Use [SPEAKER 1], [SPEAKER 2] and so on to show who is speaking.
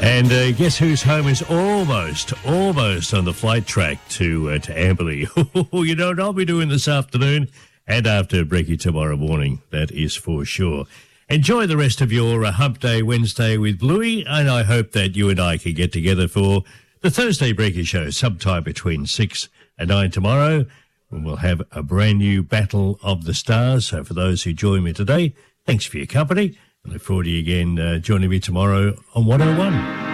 [SPEAKER 1] And guess whose home is almost on the flight track to Amberley? You know what I'll be doing this afternoon and after Breaky tomorrow morning, that is for sure. Enjoy the rest of your Hump Day Wednesday with Bluey, and I hope that you and I can get together for the Thursday Breaky Show sometime between 6 and 9 tomorrow, when we'll have a brand new Battle of the Stars. So for those who join me today, thanks for your company. I look forward to you again joining me tomorrow on 101.